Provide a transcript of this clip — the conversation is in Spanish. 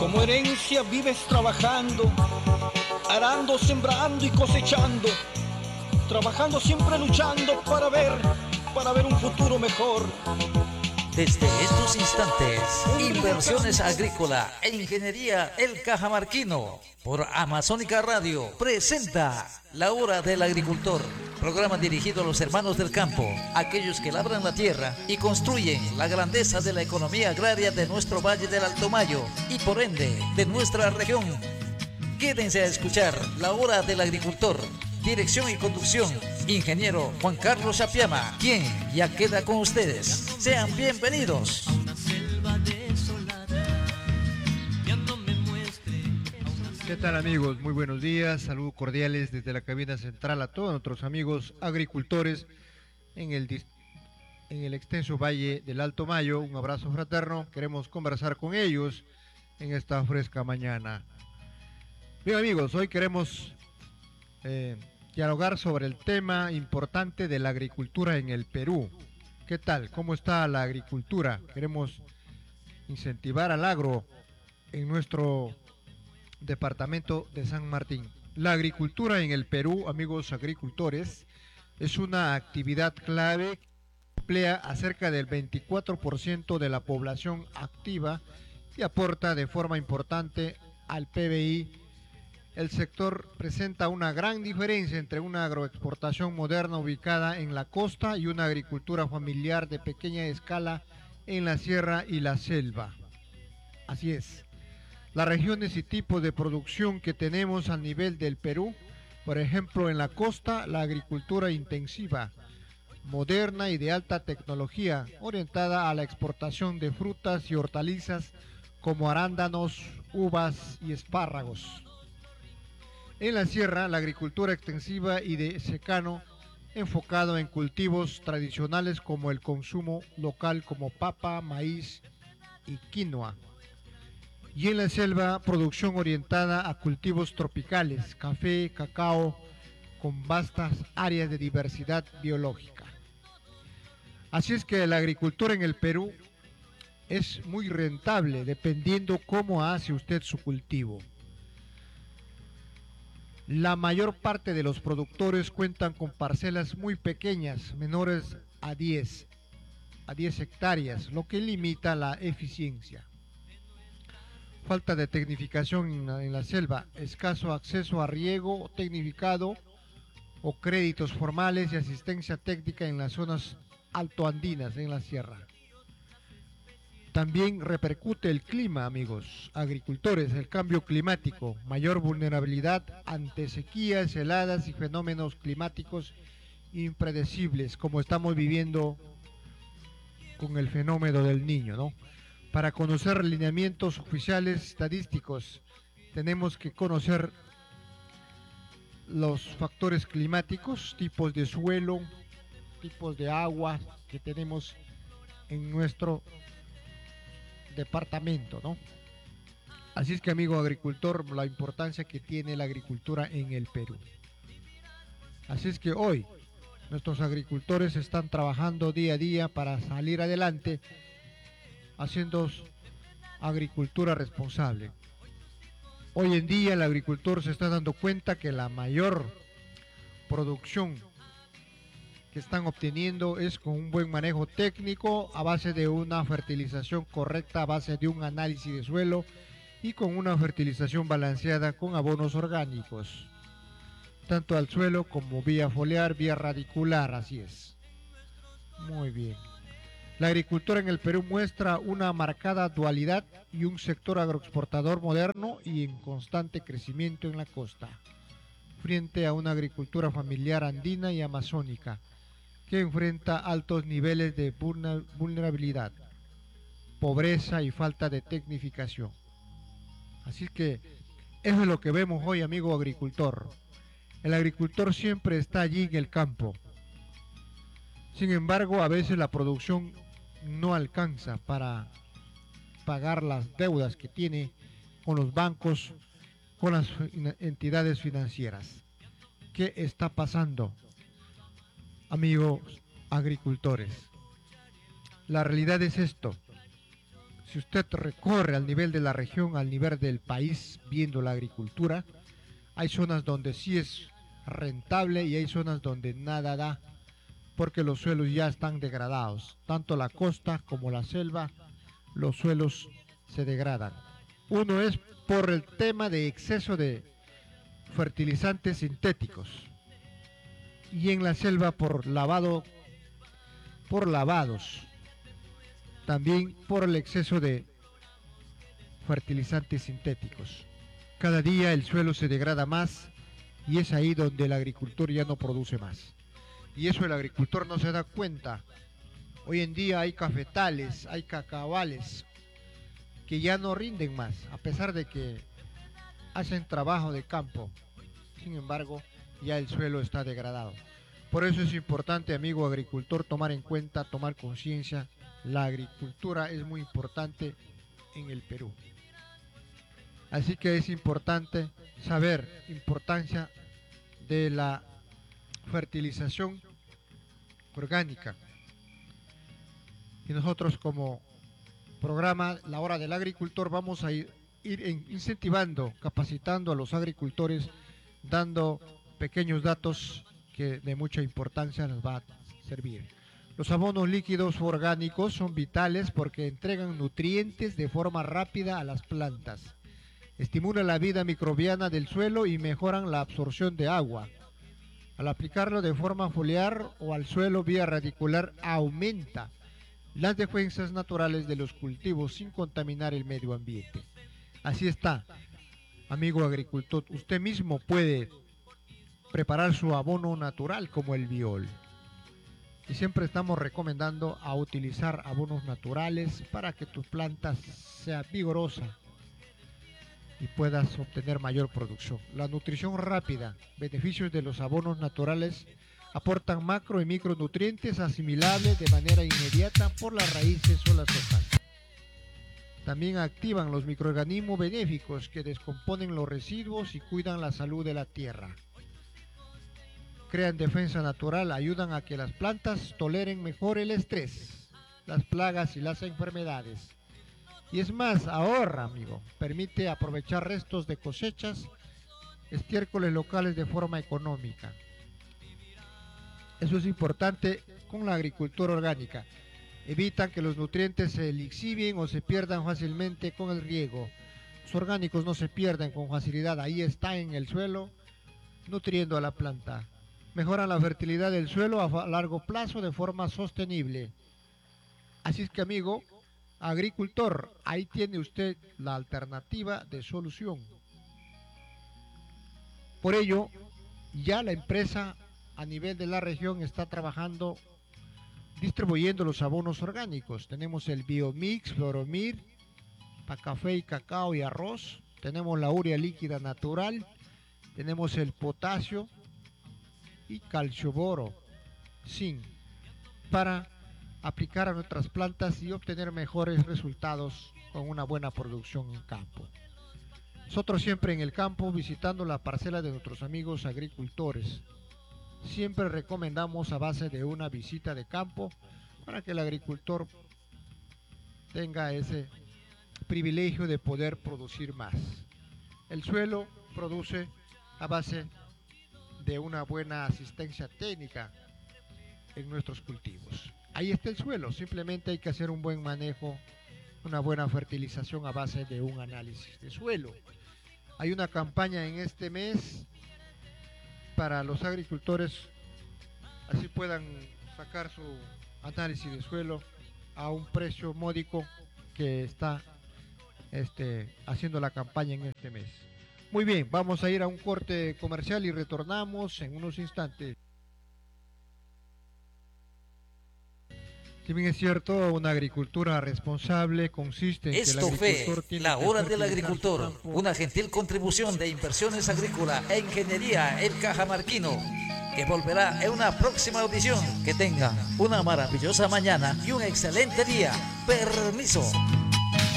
Como herencia vives trabajando, arando, sembrando y cosechando, trabajando siempre luchando para ver un futuro mejor. Desde estos instantes, Inversiones Agrícola e Ingeniería El Cajamarquino por Amazónica Radio presenta La Hora del Agricultor, programa dirigido a los hermanos del campo, aquellos que labran la tierra y construyen la grandeza de la economía agraria de nuestro Valle del Alto Mayo y por ende de nuestra región. Quédense a escuchar La Hora del Agricultor. Dirección y conducción, ingeniero Juan Carlos Chapiama, quien ya queda con ustedes. Sean bienvenidos. ¿Qué tal, amigos? Muy buenos días, saludos cordiales desde la cabina central a todos nuestros amigos agricultores en el extenso Valle del Alto Mayo. Un abrazo fraterno, queremos conversar con ellos en esta fresca mañana. Bien, amigos, hoy queremos dialogar sobre el tema importante de la agricultura en el Perú. ¿Qué tal? ¿Cómo está la agricultura? Queremos incentivar al agro en nuestro departamento de San Martín. La agricultura en el Perú, amigos agricultores, es una actividad clave que emplea a cerca del 24% de la población activa y aporta de forma importante al PBI. El sector presenta una gran diferencia entre una agroexportación moderna ubicada en la costa y una agricultura familiar de pequeña escala en la sierra y la selva. Así es. Las regiones y tipos de producción que tenemos a nivel del Perú, por ejemplo, en la costa, la agricultura intensiva, moderna y de alta tecnología, orientada a la exportación de frutas y hortalizas como arándanos, uvas y espárragos. En la sierra, la agricultura extensiva y de secano, enfocado en cultivos tradicionales como el consumo local como papa, maíz y quinoa. Y en la selva, producción orientada a cultivos tropicales, café, cacao, con vastas áreas de diversidad biológica. Así es que la agricultura en el Perú es muy rentable dependiendo cómo hace usted su cultivo. La mayor parte de los productores cuentan con parcelas muy pequeñas, menores a 10 hectáreas, lo que limita la eficiencia. Falta de tecnificación en la selva, escaso acceso a riego tecnificado o créditos formales y asistencia técnica en las zonas altoandinas en la sierra. También repercute el clima, amigos agricultores, el cambio climático, mayor vulnerabilidad ante sequías, heladas y fenómenos climáticos impredecibles, como estamos viviendo con el fenómeno del Niño, ¿no? Para conocer lineamientos oficiales estadísticos, tenemos que conocer los factores climáticos, tipos de suelo, tipos de agua que tenemos en nuestro departamento, ¿no? Así es que, amigo agricultor, la importancia que tiene la agricultura en el Perú. Así es que hoy nuestros agricultores están trabajando día a día para salir adelante haciendo agricultura responsable. Hoy en día el agricultor se está dando cuenta que la mayor producción que están obteniendo es con un buen manejo técnico a base de una fertilización correcta, a base de un análisis de suelo y con una fertilización balanceada con abonos orgánicos, tanto al suelo como vía foliar, vía radicular, así es. Muy bien. La agricultura en el Perú muestra una marcada dualidad y un sector agroexportador moderno y en constante crecimiento en la costa, frente a una agricultura familiar andina y amazónica, que enfrenta altos niveles de vulnerabilidad, pobreza y falta de tecnificación. Así que eso es lo que vemos hoy, amigo agricultor. El agricultor siempre está allí en el campo. Sin embargo, a veces la producción no alcanza para pagar las deudas que tiene con los bancos, con las entidades financieras. ¿Qué está pasando, amigos agricultores? La realidad es esto. Si usted recorre al nivel de la región, al nivel del país, viendo la agricultura, hay zonas donde sí es rentable y hay zonas donde nada da, porque los suelos ya están degradados. Tanto la costa como la selva, los suelos se degradan. Uno es por el tema de exceso de fertilizantes sintéticos, y en la selva por lavados, también por el exceso de fertilizantes sintéticos. Cada día el suelo se degrada más y es ahí donde el agricultor ya no produce más. Y eso el agricultor no se da cuenta. Hoy en día hay cafetales, hay cacahuales que ya no rinden más, a pesar de que hacen trabajo de campo. Sin embargo, ya el suelo está degradado. Por eso es importante, amigo agricultor, tomar en cuenta, tomar conciencia. La agricultura es muy importante en el Perú. Así que es importante saber importancia de la fertilización orgánica. Y nosotros como programa La Hora del Agricultor vamos a ir incentivando, capacitando a los agricultores, dando pequeños datos que de mucha importancia nos va a servir. Los abonos líquidos orgánicos son vitales porque entregan nutrientes de forma rápida a las plantas, estimulan la vida microbiana del suelo y mejoran la absorción de agua. Al aplicarlo de forma foliar o al suelo vía radicular aumenta las defensas naturales de los cultivos sin contaminar el medio ambiente. Así está, amigo agricultor, usted mismo puede preparar su abono natural como el biol. Y siempre estamos recomendando a utilizar abonos naturales para que tu planta sea vigorosa y puedas obtener mayor producción. La nutrición rápida, beneficios de los abonos naturales, aportan macro y micronutrientes asimilables de manera inmediata por las raíces o las hojas. También activan los microorganismos benéficos que descomponen los residuos y cuidan la salud de la tierra. Crean defensa natural, ayudan a que las plantas toleren mejor el estrés, las plagas y las enfermedades. Y es más, ahorra, amigo, permite aprovechar restos de cosechas, estiércoles locales de forma económica. Eso es importante con la agricultura orgánica. Evitan que los nutrientes se lixiven o se pierdan fácilmente con el riego. Los orgánicos no se pierden con facilidad, ahí está en el suelo, nutriendo a la planta. Mejoran la fertilidad del suelo a largo plazo de forma sostenible. Así es que, amigo agricultor, ahí tiene usted la alternativa de solución. Por ello, ya la empresa a nivel de la región está trabajando distribuyendo los abonos orgánicos. Tenemos el Biomix, Floromir, para café y cacao y arroz. Tenemos la urea líquida natural. Tenemos el potasio y calcioboro, zinc, para aplicar a nuestras plantas y obtener mejores resultados con una buena producción en campo. Nosotros siempre en el campo, visitando la parcela de nuestros amigos agricultores, siempre recomendamos a base de una visita de campo para que el agricultor tenga ese privilegio de poder producir más. El suelo produce a base de una buena asistencia técnica en nuestros cultivos. Ahí está el suelo, simplemente hay que hacer un buen manejo, una buena fertilización a base de un análisis de suelo. Hay una campaña en este mes para los agricultores, así puedan sacar su análisis de suelo a un precio módico que está haciendo la campaña en este mes. Muy bien, vamos a ir a un corte comercial y retornamos en unos instantes. Si bien es cierto, una agricultura responsable consiste en que el agricultor tiene La Hora del fertilizar Agricultor, su campo. una gentil contribución de Inversiones Agrícola e Ingeniería El Cajamarquino, que volverá en una próxima audición. Que tengan una maravillosa mañana y un excelente día. Permiso.